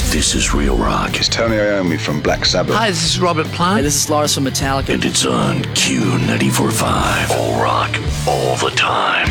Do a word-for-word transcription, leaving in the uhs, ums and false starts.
This is Real Rock. It's Tony Iommi from Black Sabbath. Hi, this is Robert Plant. Hey, this is Lars from Metallica. And it's on Q ninety-four point five. All rock, all the time.